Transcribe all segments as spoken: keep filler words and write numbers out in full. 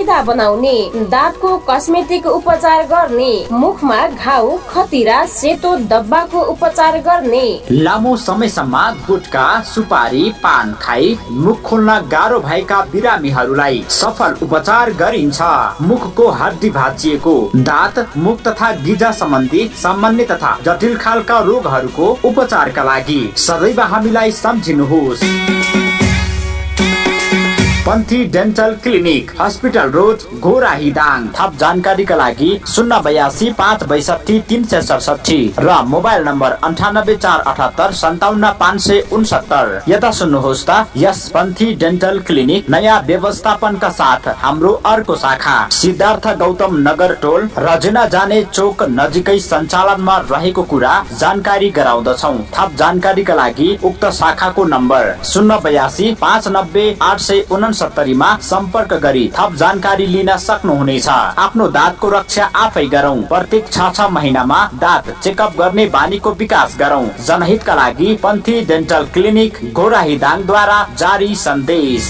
सिधा बनाउने, दाँतको कस्मेटिक उपचार गर्ने, मुखमा घाउ, खतिरा, सेतो दब्बाको उपचार गर्ने, लामो समयसम्म गुटखा, सुपारी, पान खाई मुख खोल्न गाह्रो भएका बिरामीहरूलाई सफल उपचार गरिन्छ। मुखको हड्डी भाँचिएको, दाँत, मुख तथा गिजा सम्बन्धी सामान्य तथा जटिल खालका रोगहरूको उपचारका लागि सदैव हामीलाई सम्झिनुहोस्। पन्थी dental clinic, hospital road, Ghorahi Dang. थप जानकारीका लागि शून्य बयासी पाँच बैसठी तीन सय सडसठी र मोबाइल नम्बर अन्ठानब्बे चार अठहत्तर सन्ताउन्न पाँच सय उनसत्तर। यता सुन्नुहोस् त, यस पन्थी डेन्टल क्लिनिक नयाँ व्यवस्थापनका साथ हाम्रो अर्को शाखा सिद्धार्थ गौतम नगर टोल रजना जाने चोक नजिकै सञ्चालनमा रहेको कुरा जानकारी गराउँदछौ। थप जानकारीका लागि उक्त शाखाको नम्बर शून्य बयासी पाँच नब्बे आठ सय उनसत्तरीमा सम्पर्क गरी थप जानकारी लिन सक्नुहुनेछ। आफ्नो दाँतको रक्षा आफै गरौं। प्रत्येक छ छ महिनामा दाँत चेकअप गर्ने बानीको विकास गरौं। जनहितका लागि पन्थी डेन्टल क्लिनिक घोराही दाङद्वारा जारी सन्देश।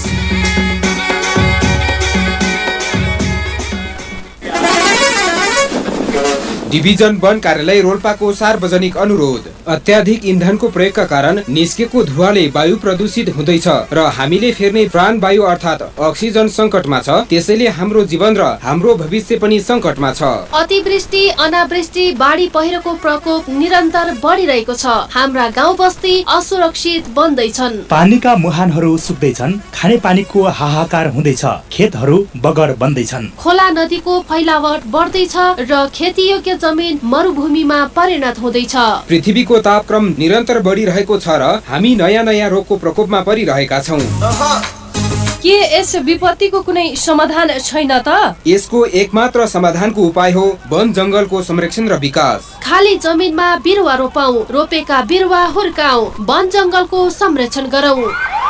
डिभिजन वन कार्यालय रोल्पाको सार्वजनिक अनुरोध। अत्याधिक इन्धनको प्रयोगका कारण निस्केको धुवाले वायु प्रदूषित हुँदैछ र हामीले फेर्ने प्राणवायु अर्थात अक्सिजन संकटमा छ। त्यसैले हाम्रो जीवन र हाम्रो भविष्य पनि संकटमा छ। अतिवृष्टि, अनावृष्टि, बाढी पहिरोको प्रकोप निरन्तर बढिरहेको छ। हाम्रा गाउँ बस्ती असुरक्षित बन्दैछन्। पानीका मुहानहरू सुक्दैछन्, खाने पानीको हाहाकार हुँदैछ, खेतहरू बगर बन्दैछन्। खोला नदीको फैलावट बढ्दैछ र खेतीयोग्य जमिन मरुभूमिमा परिणत हुँदैछ। पृथ्वीको तापक्रम निरन्तर बढिरहेको छ र हामी नयाँ नयाँ रोगको प्रकोपमा परिरहेका छौं। के यस विपत्तिको कुनै समाधान छैन त? यसको एकमात्र समाधानको उपाय हो वन जंगलको संरक्षण र विकास। खाली जमिनमा बिरुवा रोपौं, रोपेका बिरुवा हुर्काऊ, वन जंगलको संरक्षण गरौं।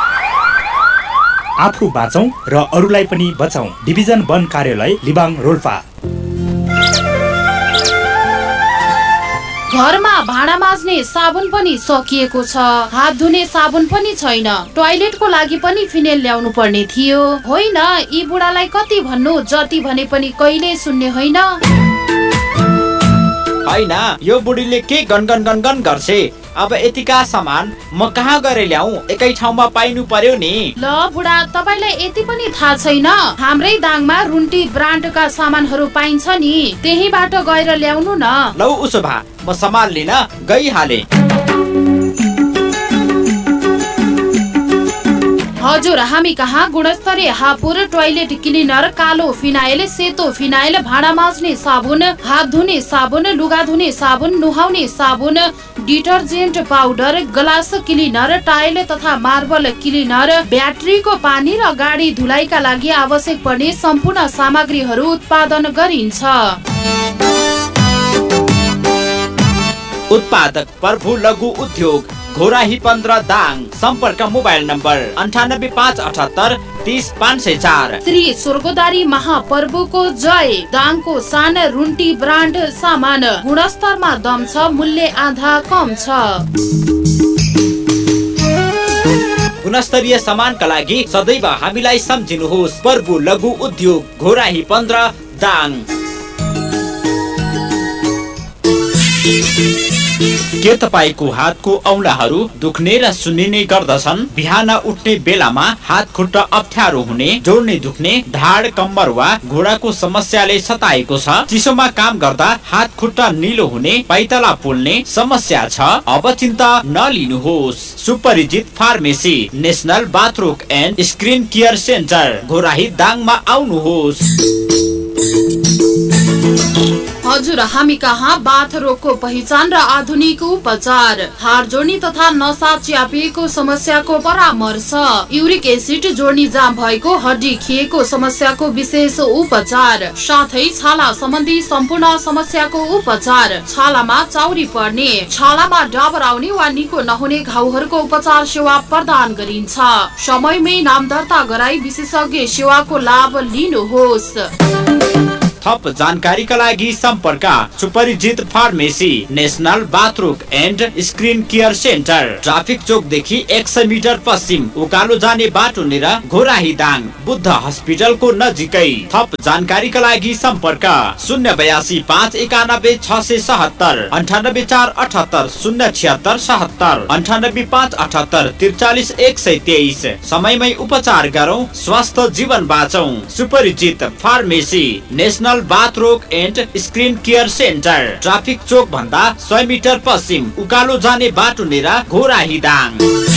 आफू बाँचौं र अरूलाई पनि बचाऊ। डिभिजन वन कार्यालय लिबाङ रोल्पा। घरमा भाँडा माझ्ने साबुन पनि सकिएको छ, हात धुने साबुन पनि छैन, टोयलेटको लागि पनि फिनेल ल्याउनु पर्ने थियो। होइन, यी बुढालाई कति भन्नु, जति भने पनि कहिले सुन्ने होइन। होइन, यो बुढीले के गनगन गनगन गर्छे? अब यतिका सामान म कहाँ गएर ल्याऊ? एकै ठाउँमा पाइनु पर्यो नि। ल बुढा, तपाईलाई यति पनि थाहा छैन? हाम्रै दाङमा रुन्टी ब्रान्डका सामानहरू पाइन्छ नि, त्यहीबाट गएर ल्याउनु न। लौ उसो भा म सामान लिन गइहाले। हजुर, हामी कहाँ गुणस्तरीय हापुर टोयलेट क्लिनर, कालो फिनाइल, सेतो फिनाइल, भाँडा माझ्ने साबुन, हात धुने साबुन, लुगा धुने साबुन, नुहाउने साबुन, detergent powder, glass cleaner, tile तथा मार्बल क्लिनर, ब्याट्रीको पानी र गाडी धुलाइका लागि आवश्यक पर्ने सम्पूर्ण सामग्रीहरू उत्पादन गरिन्छ। उत्पादक प्रभु लघु उद्योग घोराही पन्ध्र दाङ। सम्पर्क मोबाइल नम्बर अन्ठानब्बे पाँच अठहत्तर तीस पाँच सय चार। श्री स्वर्गदारी महाप्रभुको जय। दाङको सान रुन्टी ब्रान्ड सामान, गुणस्तरमा दम छ, मूल्य आधा कम छ। गुणस्तरीय सामानका लागि सदैव हामीलाई सम्झिनुहोस्। प्रभु लघु उद्योग घोराही पन्ध्र दाङ। के तपाईको हातको औंलाहरू दुख्ने र सुन्निने गर्दछन्? बिहान उठ्ने बेलामा हात खुट्टा अप्ठ्यारो हुने, जोड्ने दुख्ने, ढाड कम्मर वा घुँडाको समस्याले सताएको छ? चिसोमा काम गर्दा हात खुट्टा निलो हुने, पाइतला पोल्ने समस्या छ? अब चिन्ता नलिनुहोस्। सुपरिचित pharmacy national बाथरोग and screen care centre Ghorahi दाङमा आउनुहोस्। हजुर, हामी कहाँ बाथ रोगको पहिचान र आधुनिक उपचार, हाड जोड्नी तथा नसा च्यापिएको समस्याको परामर्श, युरिक एसिड जोड्नी जाम भएको, हड्डी खिएको समस्याको विशेष उपचार, साथै छाला सम्बन्धी सम्पूर्ण समस्याको उपचार, छालामा चाउरी पर्ने, छालामा डाबर आउने वा निको नहुने घाउहरूको उपचार सेवा प्रदान गरिन्छ। समयमै नाम दर्ता गराई विशेषज्ञ सेवाको लाभ लिनुहोस्। थप जानकारीका लागि सम्पर्क सुपरिजित pharmacy, national bathroom and screen care centre, traffic चोकदेखि एक सय मिटर पश्चिम उकालो जाने बाटो नेर घोराहीदाङ, बुद्ध हस्पिटलको नजिकै। थप जानकारीका लागि सम्पर्क शून्य बयासी पाँच एकानब्बे छ सय सतहत्तर, अन्ठानब्बे चार अठहत्तर शून्य छिहत्तर सतहत्तर, अन्ठानब्बे पाँच अठहत्तर त्रिचालिस एक सय तेइस। समयमै उपचार गरौं, स्वस्थ जीवन बाँचौं। सुपरिचित pharmacy, national बाथरोग and screen care centre, traffic चोक भन्दा सय मिटर पश्चिम उकालो जाने बाटो नेर घोराहीदाङ।